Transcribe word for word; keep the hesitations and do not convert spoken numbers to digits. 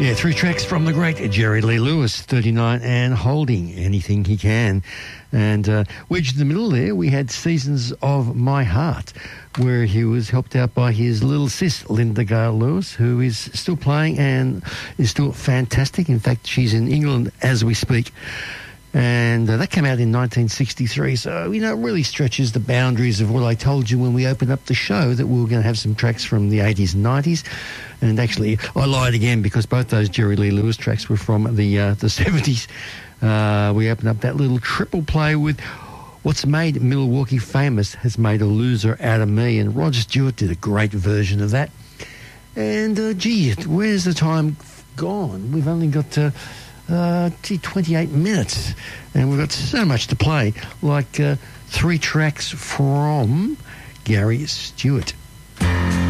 Yeah, three tracks from the great Jerry Lee Lewis, thirty-nine, and Holding Anything He Can. And uh, wedged in the middle there, we had Seasons of My Heart, where he was helped out by his little sis, Linda Gale Lewis, who is still playing and is still fantastic. In fact, she's in England as we speak. And uh, that came out in nineteen sixty-three. So, you know, it really stretches the boundaries of what I told you when we opened up the show, that we were going to have some tracks from the eighties and nineties. And actually, I lied again, because both those Jerry Lee Lewis tracks were from the uh, the seventies. Uh, we opened up that little triple play with What's Made Milwaukee Famous Has Made a Loser Out of Me. And Roger Stewart did a great version of that. And, uh, gee, where's the time gone? We've only got... Uh, Uh, gee, twenty-eight minutes, and we've got so much to play, like uh, three tracks from Gary Stewart.